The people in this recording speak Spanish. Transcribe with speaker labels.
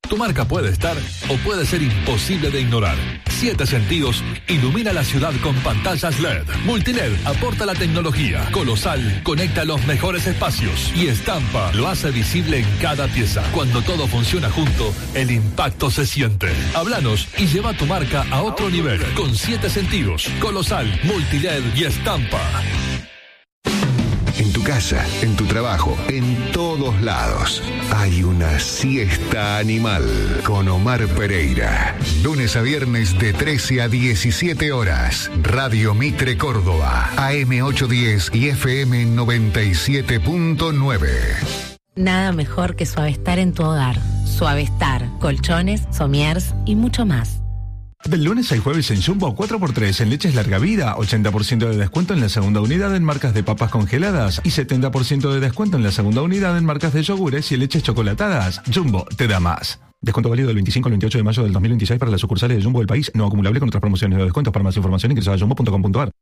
Speaker 1: Tu marca puede estar o puede ser imposible de ignorar. 7 Sentidos ilumina la ciudad con pantallas LED. Multiled aporta la tecnología. Colosal conecta los mejores espacios. Y Estampa lo hace visible en cada pieza. Cuando todo funciona junto, el impacto se siente. Háblanos y lleva tu marca a otro nivel. Con 7 Sentidos, Colosal, Multiled y Estampa.
Speaker 2: En tu casa, en tu trabajo, en todos lados, hay una siesta animal con Omar Pereira. Lunes a viernes de 13 a 17 horas. Radio Mitre Córdoba, AM 810 y FM 97.9.
Speaker 3: Nada mejor que Suavestar en tu hogar. Suavestar, colchones, somiers y mucho más.
Speaker 4: Del lunes al jueves en Jumbo, 4x3 en leches larga vida, 80% de descuento en la segunda unidad en marcas de papas congeladas y 70% de descuento en la segunda unidad en marcas de yogures y leches chocolatadas. Jumbo te da más. Descuento válido del 25 al 28 de mayo del 2026 para las sucursales de Jumbo del país, no acumulable con otras promociones o descuentos. Para más información ingresa a jumbo.com.ar.